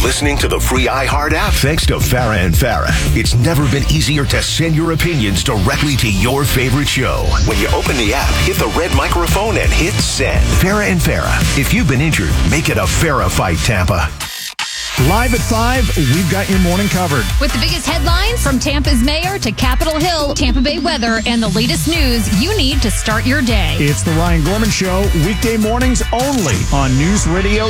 listening to the free iHeart app. Thanks to Farah and Farah, it's never been easier to send your opinions directly to your favorite show. When you open the app, hit the red microphone and hit send. Farah and Farah, if you've been injured, make it a Farah fight, Tampa. Live at 5, we've got your morning covered. With the biggest headlines from Tampa's mayor to Capitol Hill, Tampa Bay weather, and the latest news you need to start your day. It's the Ryan Gorman Show, weekday mornings only on News Radio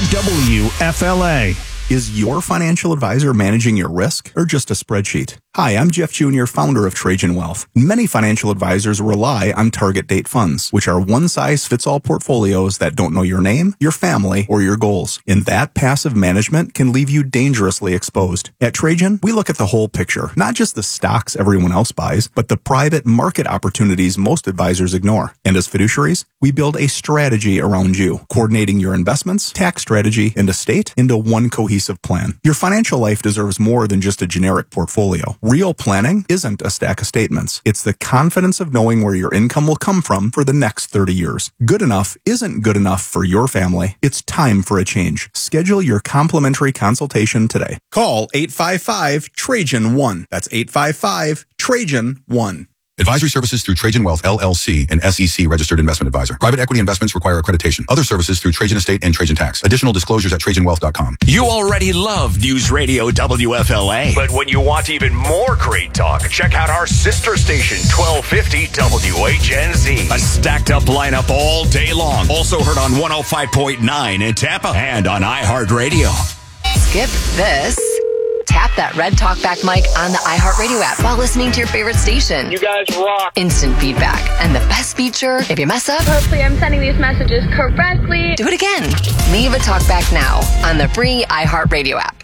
WFLA. Is your financial advisor managing your risk or just a spreadsheet? Hi, I'm Jeff Jr., founder of Trajan Wealth. Many financial advisors rely on target date funds, which are one-size-fits-all portfolios that don't know your name, your family, or your goals. And that passive management can leave you dangerously exposed. At Trajan, we look at the whole picture, not just the stocks everyone else buys, but the private market opportunities most advisors ignore. And as fiduciaries, we build a strategy around you, coordinating your investments, tax strategy, and estate into one cohesive plan. Your financial life deserves more than just a generic portfolio. Real planning isn't a stack of statements. It's the confidence of knowing where your income will come from for the next 30 years. Good enough isn't good enough for your family. It's time for a change. Schedule your complimentary consultation today. Call 855-TRAJAN-1. That's 855-TRAJAN-1. Advisory services through Trajan Wealth, LLC, an SEC registered investment advisor. Private equity investments require accreditation. Other services through Trajan Estate and Trajan Tax. Additional disclosures at TrajanWealth.com. You already love News Radio WFLA. But when you want even more great talk, check out our sister station, 1250 WHNZ. A stacked up lineup all day long. Also heard on 105.9 in Tampa and on iHeartRadio. Skip this. Tap that red talkback mic on the iHeartRadio app while listening to your favorite station. You guys rock. Instant feedback. And the best feature, if you mess up, hopefully I'm sending these messages correctly. Do it again. Leave a talkback now on the free iHeartRadio app.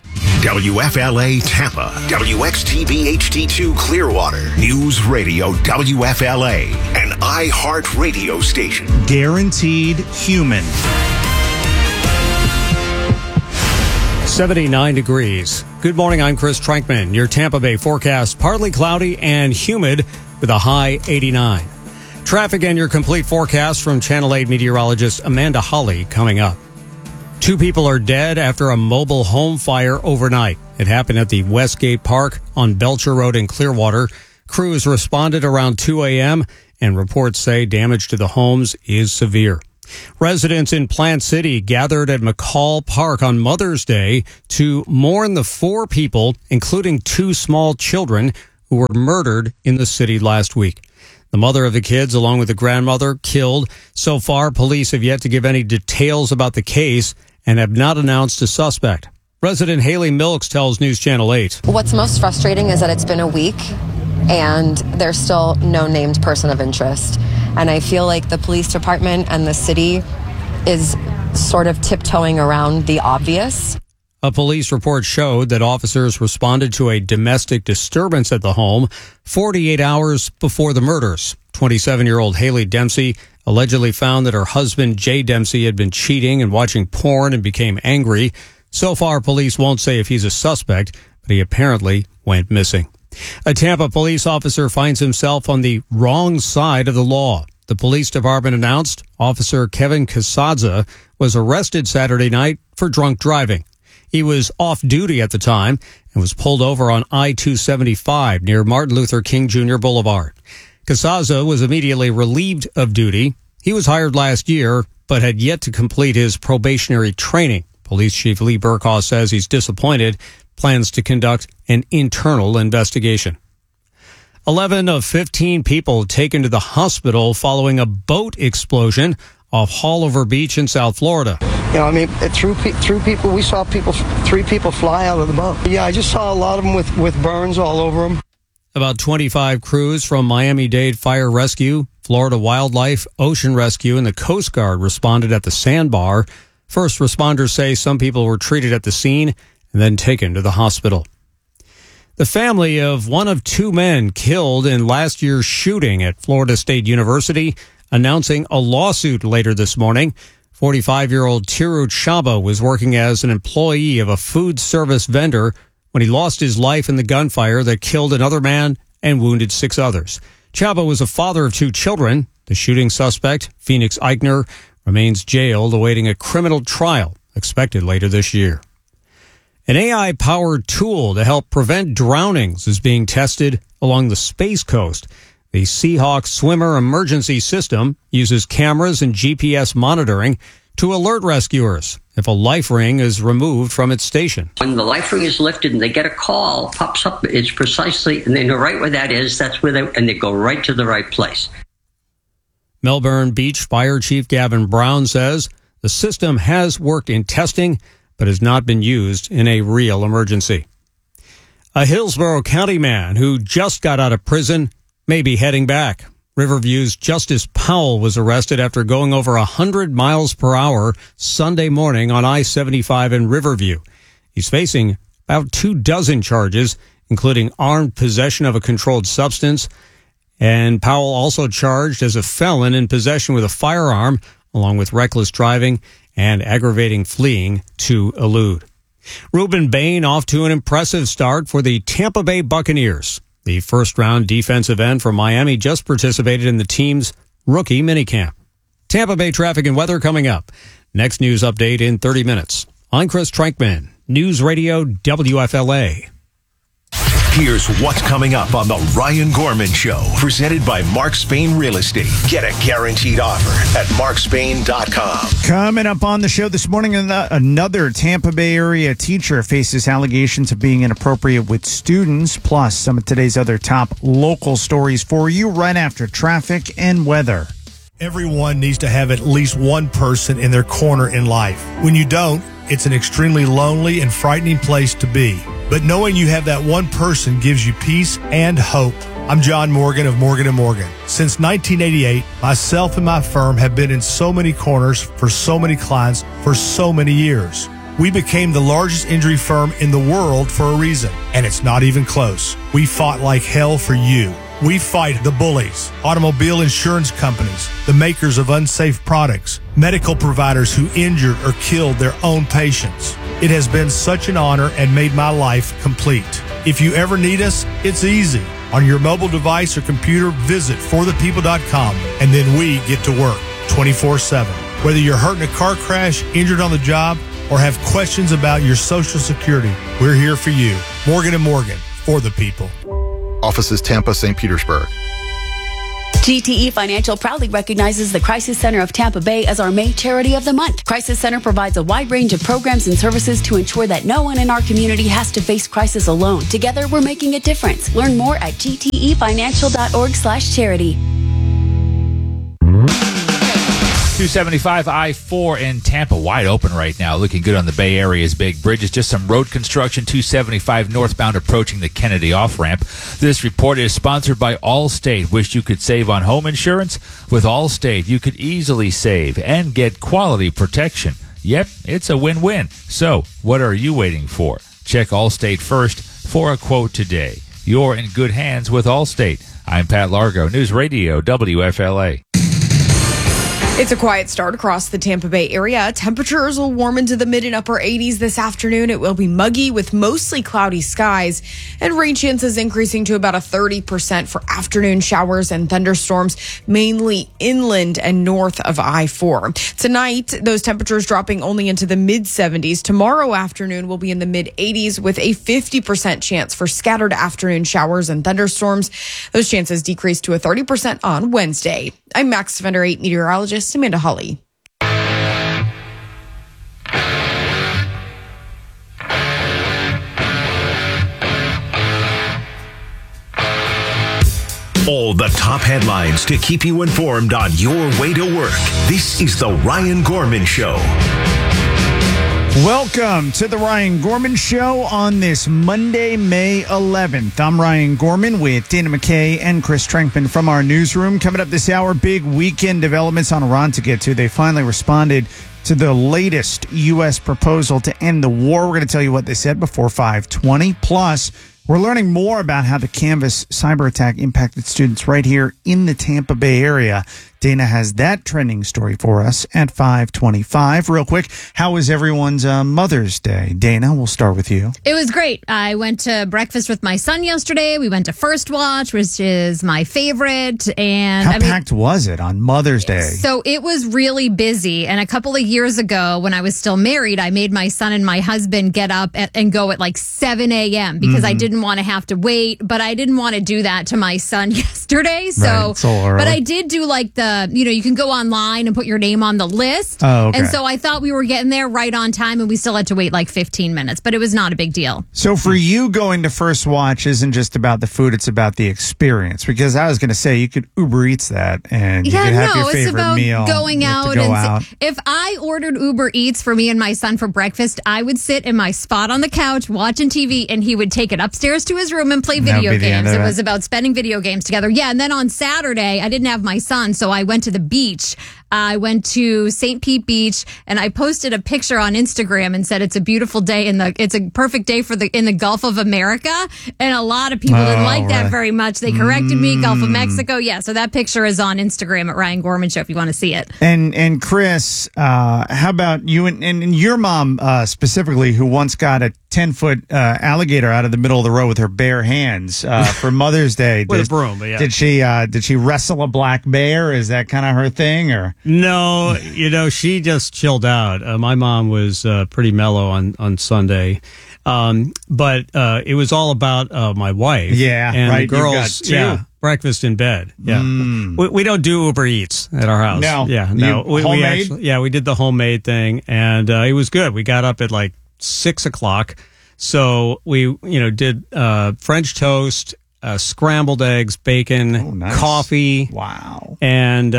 WFLA Tampa, WXTV HD2 Clearwater, News Radio WFLA, an iHeart radio station. Guaranteed human. 79 degrees. Good morning, I'm Chris Trankman. Your Tampa Bay forecast, partly cloudy and humid with a high 89. Traffic and your complete forecast from Channel 8 meteorologist Amanda Holly coming up. 2 people are dead after a mobile home fire overnight. It happened at the Westgate Park on Belcher Road in Clearwater. Crews responded around 2 a.m. and reports say damage to the homes is severe. Residents in Plant City gathered at McCall Park on Mother's Day to mourn the 4 people, including 2 small children, who were murdered in the city last week. The mother of the kids, along with the grandmother, killed. So far, police have yet to give any details about the case and have not announced a suspect. Resident Haley Milks tells News Channel 8. What's most frustrating is that it's been a week and there's still no named person of interest. And I feel like the police department and the city is sort of tiptoeing around the obvious. A police report showed that officers responded to a domestic disturbance at the home 48 hours before the murders. 27-year-old Haley Dempsey allegedly found that her husband, Jay Dempsey, had been cheating and watching porn and became angry. So far, police won't say if he's a suspect, but he apparently went missing. A Tampa police officer finds himself on the wrong side of the law. The police department announced Officer Kevin Casadza was arrested Saturday night for drunk driving. He was off duty at the time and was pulled over on I-275 near Martin Luther King Jr. Boulevard. Casadza was immediately relieved of duty. He was hired last year, but had yet to complete his probationary training. Police Chief Lee Burkhaw says he's disappointed, plans to conduct an internal investigation. 11 of 15 people taken to the hospital following a boat explosion off Haulover Beach in South Florida. You know, I mean, through people, we saw 3 people fly out of the boat. Yeah, I just saw a lot of them with burns all over them. About 25 crews from Miami-Dade Fire Rescue, Florida Wildlife, Ocean Rescue, and the Coast Guard responded at the sandbar. First responders say some people were treated at the scene and then taken to the hospital. The family of one of 2 men killed in last year's shooting at Florida State University announcing a lawsuit later this morning. 45-year-old Tiru Chaba was working as an employee of a food service vendor when he lost his life in the gunfire that killed another man and wounded 6 others. Chaba was a father of 2 children. The shooting suspect, Phoenix Eichner, remains jailed awaiting a criminal trial expected later this year. An AI-powered tool to help prevent drownings is being tested along the Space Coast. The Seahawk Swimmer Emergency System uses cameras and GPS monitoring to alert rescuers if a life ring is removed from its station. When the life ring is lifted and they get a call, pops up, it's precisely, and they know right where that is, that's where they go right to the right place. Melbourne Beach Fire Chief Gavin Brown says the system has worked in testing, but has not been used in a real emergency. A Hillsborough County man who just got out of prison may be heading back. Riverview's Justice Powell was arrested after going over 100 miles per hour Sunday morning on I-75 in Riverview. He's facing about 24 charges, including armed possession of a controlled substance. And Powell also charged as a felon in possession with a firearm, along with reckless driving and aggravating fleeing to elude. Ruben Bain off to an impressive start for the Tampa Bay Buccaneers. The first-round defensive end from Miami just participated in the team's rookie minicamp. Tampa Bay traffic and weather coming up. Next news update in 30 minutes. I'm Chris Trankman, News Radio WFLA. Here's what's coming up on the Ryan Gorman Show, presented by Mark Spain Real Estate. Get a guaranteed offer at markspain.com. Coming up on the show this morning, another Tampa Bay area teacher faces allegations of being inappropriate with students, plus some of today's other top local stories for you right after traffic and weather. Everyone needs to have at least one person in their corner in life. When you don't, it's an extremely lonely and frightening place to be. But knowing you have that one person gives you peace and hope. I'm John Morgan of Morgan & Morgan. Since 1988, myself and my firm have been in so many corners for so many clients for so many years. We became the largest injury firm in the world for a reason, and it's not even close. We fought like hell for you. We fight the bullies, automobile insurance companies, the makers of unsafe products, medical providers who injured or killed their own patients. It has been such an honor and made my life complete. If you ever need us, it's easy. On your mobile device or computer, visit forthepeople.com, and then we get to work 24/7. Whether you're hurt in a car crash, injured on the job, or have questions about your Social Security, we're here for you. Morgan & Morgan, for the people. Offices Tampa, St. Petersburg. GTE Financial proudly recognizes the Crisis Center of Tampa Bay as our May Charity of the Month. Crisis Center provides a wide range of programs and services to ensure that no one in our community has to face crisis alone. Together, we're making a difference. Learn more at gtefinancial.org/charity. 275 I-4 in Tampa, wide open right now. Looking good on the Bay Area's big bridges. Just some road construction, 275 northbound approaching the Kennedy off-ramp. This report is sponsored by Allstate. Wish you could save on home insurance? With Allstate, you could easily save and get quality protection. Yep, it's a win-win. So, what are you waiting for? Check Allstate first for a quote today. You're in good hands with Allstate. I'm Pat Largo, News Radio WFLA. It's a quiet start across the Tampa Bay area. Temperatures will warm into the mid and upper 80s this afternoon. It will be muggy with mostly cloudy skies, and rain chances increasing to about a 30% for afternoon showers and thunderstorms, mainly inland and north of I-4. Tonight, those temperatures dropping only into the mid-70s. Tomorrow afternoon will be in the mid-80s with a 50% chance for scattered afternoon showers and thunderstorms. Those chances decrease to a 30% on Wednesday. I'm Max Defender 8 meteorologist Amanda Hawley. All the top headlines to keep you informed on your way to work. This is the Ryan Gorman Show. Welcome to the Ryan Gorman Show on this Monday, May 11th. I'm Ryan Gorman with Dana McKay and Chris Trankman from our newsroom. Coming up this hour, big weekend developments on Iran to get to. They finally responded to the latest U.S. proposal to end the war. We're going to tell you what they said before 5:20. Plus, we're learning more about how the Canvas cyber attack impacted students right here in the Tampa Bay area. Dana has that trending story for us at 5:25. Real quick, how was everyone's Mother's Day? Dana, we'll start with you. It was great. I went to breakfast with my son yesterday. We went to First Watch, which is my favorite. And how packed was it on Mother's Day? So it was really busy. And a couple of years ago, when I was still married, I made my son and my husband get up and go at like 7 a.m. because I didn't want to have to wait. But I didn't want to do that to my son yesterday. So, right, it's a little early. But I did do like you can go online and put your name on the list. Oh, okay. And so I thought we were getting there right on time, and we still had to wait like 15 minutes. But it was not a big deal. So for you, going to First Watch isn't just about the food; it's about the experience. Because I was going to say you could Uber Eats that, and you could have your favorite it's about meal. going out out. If I ordered Uber Eats for me and my son for breakfast, I would sit in my spot on the couch watching TV, and he would take it upstairs to his room and play video games. It was about spending video games together. Yeah, and then on Saturday, I didn't have my son, so I went to the beach. I went to St. Pete Beach, and I posted a picture on Instagram and said it's a beautiful day it's a perfect day in the Gulf of America. And a lot of people didn't like that very much. They corrected me, Gulf of Mexico. Yeah, so that picture is on Instagram at Ryan Gorman Show if you want to see it. And Chris, how about you and your mom specifically, who once got a 10-foot alligator out of the middle of the road with her bare hands for Mother's Day? With a broom, but yeah. Did she wrestle a black bear? Is that kind of her thing, or? No, she just chilled out. My mom was pretty mellow on Sunday. But it was all about my wife. Yeah, and right. the girls. Breakfast in bed. Yeah, we don't do Uber Eats at our house. No, no. We actually, we did the homemade thing, and it was good. We got up at like 6 o'clock, so we did French toast, scrambled eggs, bacon, nice. coffee. Wow, and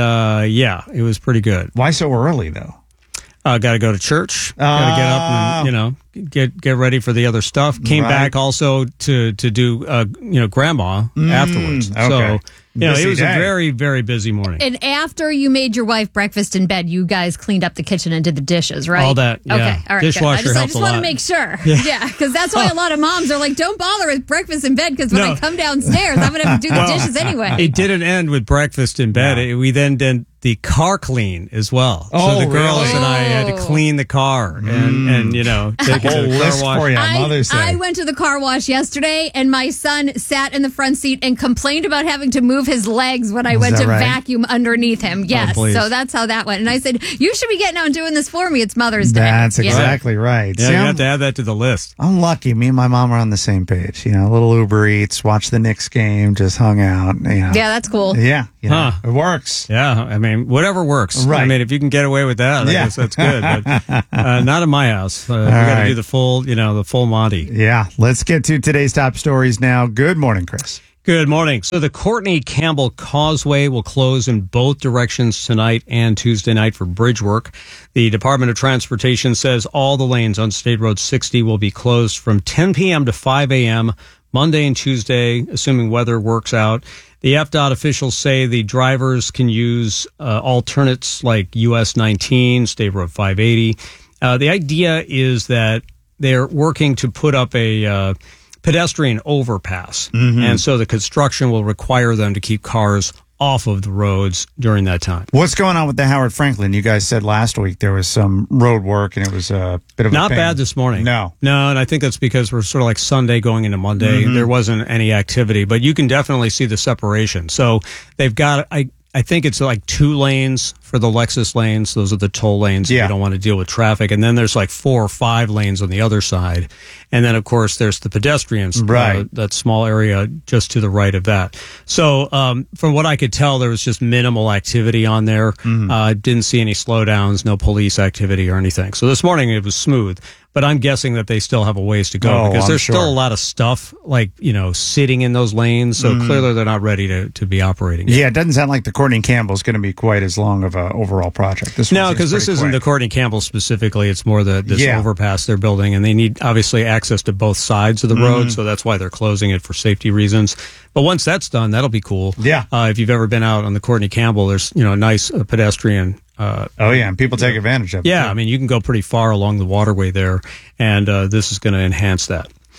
it was pretty good. Why so early though? Got to go to church. Got to get up and get ready for the other stuff. Came back also to do grandma afterwards. Okay. So it was day. a very, very busy morning. And after you made your wife breakfast in bed, you guys cleaned up the kitchen and did the dishes, right? All that. Yeah. Okay. All right. Dishwasher good. I helped just a want lot. to make sure. Yeah. Because that's why a lot of moms are like, don't bother with breakfast in bed because when I come downstairs, I'm going to have to do the dishes anyway. It didn't end with breakfast in bed. No. We then did the car clean as well. So the girls and I had to clean the car and take it to the car wash. For you on Mother's Day. I went to the car wash yesterday, and my son sat in the front seat and complained about having to move his legs when I went to vacuum underneath him. Yes, so that's how that went. And I said, you should be getting out and doing this for me. It's Mother's Day. That's exactly right. Yeah, you have to add that to the list. I'm lucky. Me and my mom are on the same page. A little Uber Eats, watch the Knicks game, just hung out. Yeah, that's cool. Yeah, it works. Yeah, I mean, whatever works. Right. I mean, if you can get away with that, I guess that's good. But not in my house. We got to do the full, the full Monty. Yeah, let's get to today's top stories now. Good morning, Chris. Good morning. So the Courtney Campbell Causeway will close in both directions tonight and Tuesday night for bridge work. The Department of Transportation says all the lanes on State Road 60 will be closed from 10 p.m. to 5 a.m. Monday and Tuesday, assuming weather works out. The FDOT officials say the drivers can use alternates like US 19, State Road 580. The idea is that they're working to put up a pedestrian overpass. And so the construction will require them to keep cars off of the roads during that time. What's going on with the Howard Franklin? You guys said last week there was some road work and it was a bit of Not a pain. bad this morning. No, and I think that's because we're sort of like Sunday going into Monday. There wasn't any activity, but you can definitely see the separation. So they've got, I think it's like 2 lanes for the Lexus lanes. Those are the toll lanes. If you don't want to deal with traffic. And then there's like 4 or 5 lanes on the other side. And then, of course, there's the pedestrians. Right. That small area just to the right of that. So from what I could tell, there was just minimal activity on there. Didn't see any slowdowns, no police activity or anything. So this morning it was smooth. But I'm guessing that they still have a ways to go because there's still a lot of stuff sitting in those lanes. So clearly they're not ready to be operating. Yeah, it doesn't sound like the Courtney Campbell is going to be quite as long of an overall project. No, because this isn't the Courtney Campbell specifically. It's more this overpass they're building, and they need obviously access to both sides of the road. So that's why they're closing it for safety reasons. But once that's done, that'll be cool. Yeah. If you've ever been out on the Courtney Campbell, there's a nice pedestrian. And people take advantage of it. Yeah, I mean, you can go pretty far along the waterway there, and this is going to enhance that.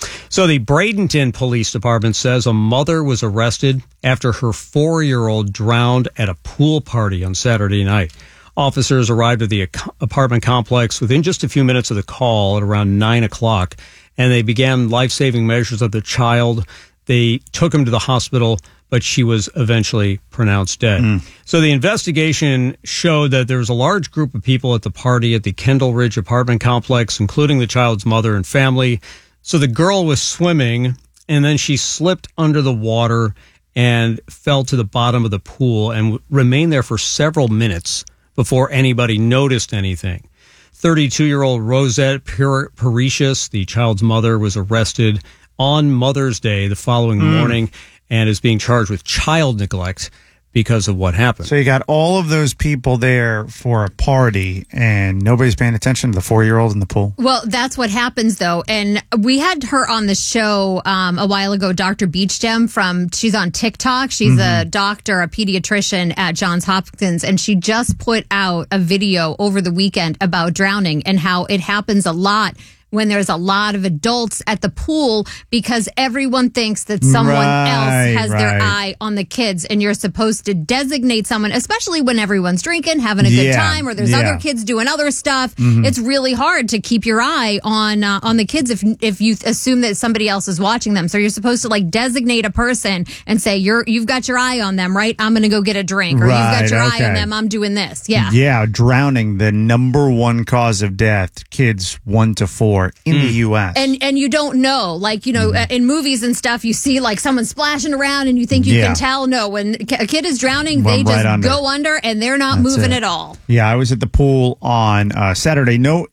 So the Bradenton Police Department says a mother was arrested after her 4-year-old drowned at a pool party on Saturday night. Officers arrived at the apartment complex within just a few minutes of the call at around 9 o'clock, and they began life-saving measures of the child. They took him to the hospital, but she was eventually pronounced dead. So the investigation showed that there was a large group of people at the party at the Kendall Ridge apartment complex, including the child's mother and family. So the girl was swimming, and then she slipped under the water and fell to the bottom of the pool and remained there for several minutes before anybody noticed anything. 32-year-old Rosette Parisius, the child's mother, was arrested on Mother's Day the following morning and is being charged with child neglect because of what happened. So you got all of those people there for a party, and nobody's paying attention to the 4-year-old in the pool? Well, that's what happens, though. And we had her on the show a while ago, Dr. Beachdem she's on TikTok. She's a doctor, a pediatrician at Johns Hopkins, and she just put out a video over the weekend about drowning and how it happens a lot when there's a lot of adults at the pool because everyone thinks that someone else has their eye on the kids, and you're supposed to designate someone, especially when everyone's drinking, having a good time, or there's other kids doing other stuff. It's really hard to keep your eye on the kids if you assume that somebody else is watching them. So you're supposed to like designate a person and say you've got your eye on them, right? I'm going to go get a drink, or you've got your eye on them. I'm doing this. Yeah, drowning, the number one cause of death, kids 1 to 4. In the U.S. And you don't know, like, in movies and stuff, you see like someone splashing around and you think you can tell. No, when a kid is drowning, they just go under and they're not moving at all. Yeah, I was at the pool on Saturday. No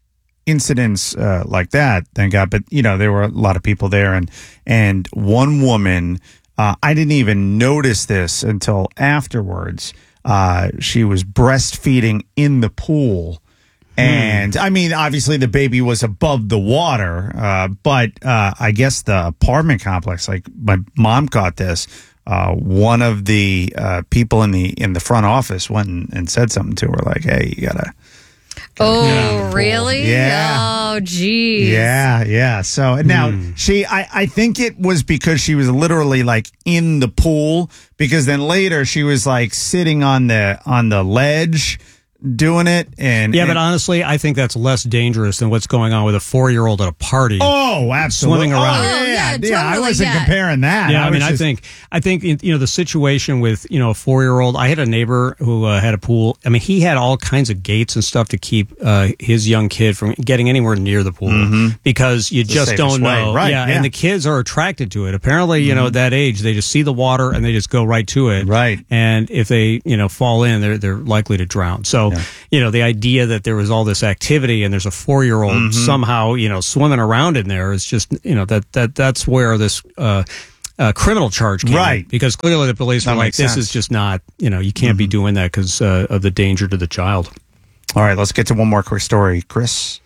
incidents like that, thank God. But, there were a lot of people there. And one woman, I didn't even notice this until afterwards. She was breastfeeding in the pool. And I mean, obviously the baby was above the water, but I guess the apartment complex, like my mom caught this. One of the people in the front office went and said something to her, like, "Hey, you gotta." Oh, really? Yeah. Oh, geez. Yeah. So now I think it was because she was literally like in the pool, because then later she was like sitting on the ledge doing it. But honestly, I think that's less dangerous than what's going on with a 4-year-old at a party. Oh, absolutely. Swimming around. Totally, I wasn't comparing that. Yeah, I think the situation with, a 4-year-old, I had a neighbor who had a pool. I mean, he had all kinds of gates and stuff to keep his young kid from getting anywhere near the pool because you just don't know. Right, and the kids are attracted to it. Apparently, at that age, they just see the water and they just go right to it. Right. And if they, fall in, they're likely to drown. So, the idea that there was all this activity and there's a 4-year-old somehow, swimming around in there is just, that's where this criminal charge came in. Because clearly the police were like, this is just not, you can't be doing that because of the danger to the child. All right, let's get to one more quick story. Chris?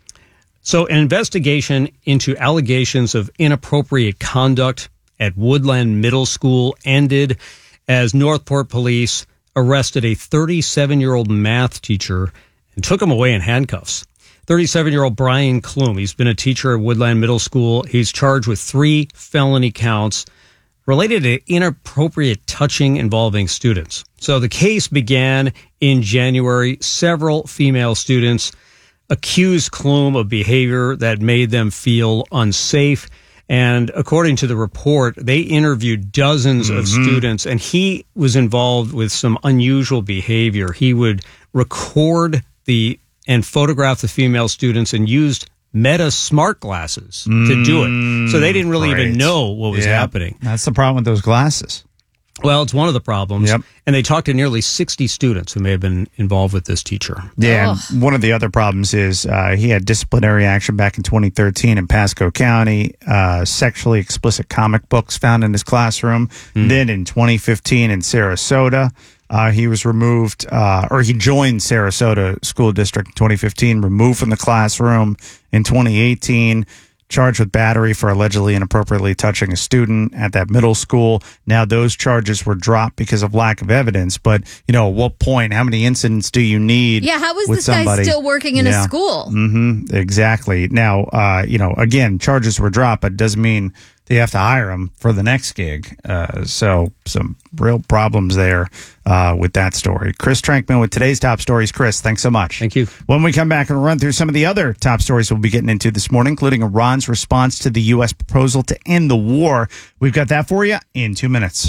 So an investigation into allegations of inappropriate conduct at Woodland Middle School ended as Northport police arrested a 37-year-old math teacher and took him away in handcuffs. 37-year-old Brian Klum, he's been a teacher at Woodland Middle School. He's charged with 3 felony counts related to inappropriate touching involving students. So the case began in January. Several female students accused Klum of behavior that made them feel unsafe. And according to the report, they interviewed dozens of students, and he was involved with some unusual behavior. He would record and photograph the female students and used Meta smart glasses to do it. So they didn't really even know what was happening. That's the problem with those glasses. Well, it's one of the problems. Yep. And they talked to nearly 60 students who may have been involved with this teacher. Yeah. And one of the other problems is he had disciplinary action back in 2013 in Pasco County, sexually explicit comic books found in his classroom. Then in 2015 in Sarasota, he was removed, or he joined Sarasota School District in 2015, removed from the classroom in 2018. charged with battery for allegedly inappropriately touching a student at that middle school. Now those charges were dropped because of lack of evidence. But, at what point, how many incidents do you need? Yeah, how is with this guy still working in a school? Mm-hmm, exactly. Now, again, charges were dropped, but it doesn't mean they have to hire him for the next gig. So some real problems there with that story. Chris Trankman with today's top stories. Chris, thanks so much. Thank you. When we come back and run through some of the other top stories we'll be getting into this morning, including Iran's response to the U.S. proposal to end the war. We've got that for you in 2 minutes.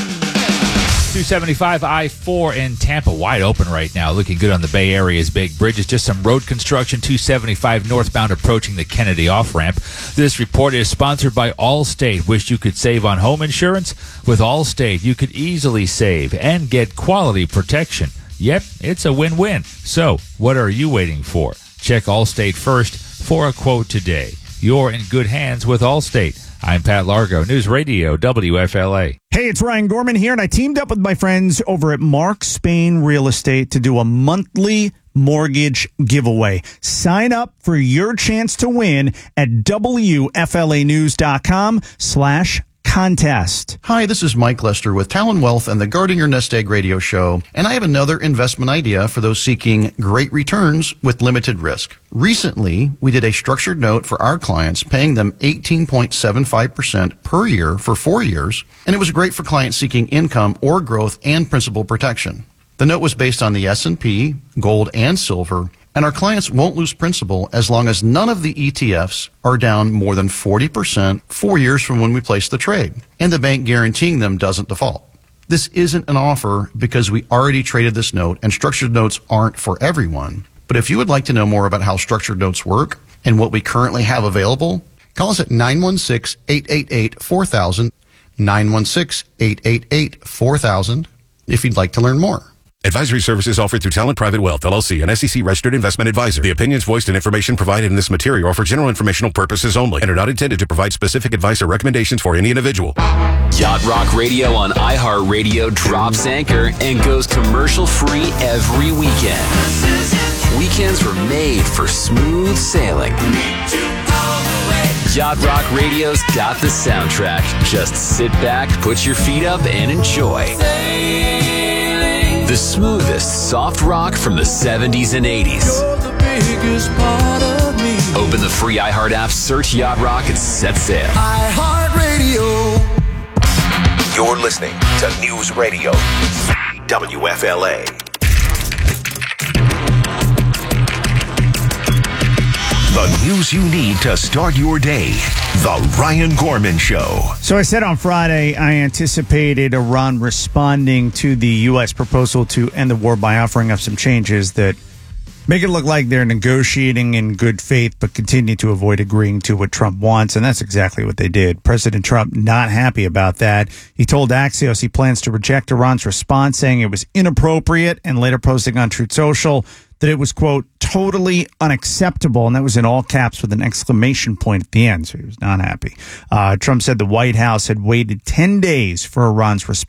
275 I-4 in Tampa, wide open right now. Looking good on the Bay Area's big bridges. Just some road construction, 275 northbound approaching the Kennedy off-ramp. This report is sponsored by Allstate. Wish you could save on home insurance? With Allstate, you could easily save and get quality protection. Yep, it's a win-win. So, what are you waiting for? Check Allstate first for a quote today. You're in good hands with Allstate. I'm Pat Largo, News Radio WFLA. Hey, it's Ryan Gorman here, and I teamed up with my friends over at Mark Spain Real Estate to do a monthly mortgage giveaway. Sign up for your chance to win at WFLAnews.com/contest. Hi, this is Mike Lester with Talon Wealth and the Guarding Your Nest Egg radio show, and I have another investment idea for those seeking great returns with limited risk. Recently, we did a structured note for our clients, paying them 18.75% per year for 4 years, and it was great for clients seeking income or growth and principal protection. The note was based on the S&P, gold, and silver, and our clients won't lose principal as long as none of the ETFs are down more than 40% 4 years from when we placed the trade, and the bank guaranteeing them doesn't default. This isn't an offer because we already traded this note, and structured notes aren't for everyone. But if you would like to know more about how structured notes work and what we currently have available, call us at 916-888-4000, 916-888-4000, if you'd like to learn more. Advisory services offered through Talent Private Wealth, LLC, an SEC-registered investment advisor. The opinions voiced and information provided in this material are for general informational purposes only and are not intended to provide specific advice or recommendations for any individual. Yacht Rock Radio on iHeartRadio drops anchor and goes commercial-free every weekend. Weekends were made for smooth sailing. Yacht Rock Radio's got the soundtrack. Just sit back, put your feet up, and enjoy. The smoothest soft rock from the 70s and 80s. Open the free iHeart app, search Yacht Rock, and set sail. iHeartRadio. You're listening to News Radio WFLA. The news you need to start your day. The Ryan Gorman Show. So I said on Friday I anticipated Iran responding to the U.S. proposal to end the war by offering up some changes that make it look like they're negotiating in good faith but continue to avoid agreeing to what Trump wants, and that's exactly what they did. President Trump not happy about that. He told Axios he plans to reject Iran's response, saying it was inappropriate, and later posting on Truth Social that it was, quote, totally unacceptable, and that was in all caps with an exclamation point at the end, so he was not happy. Trump said the White House had waited 10 days for Iran's response.